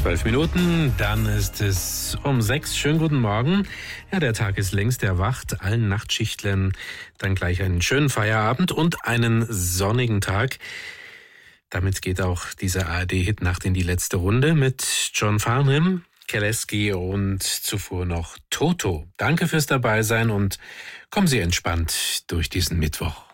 12 Minuten, dann ist es um 6. Schönen guten Morgen. Ja, der Tag ist längst erwacht. Allen Nachtschichtlern dann gleich einen schönen Feierabend und einen sonnigen Tag. Damit geht auch dieser ARD-Hit-Nacht in die letzte Runde mit John Farnham, Keleski und zuvor noch Toto. Danke fürs Dabeisein und kommen Sie entspannt durch diesen Mittwoch.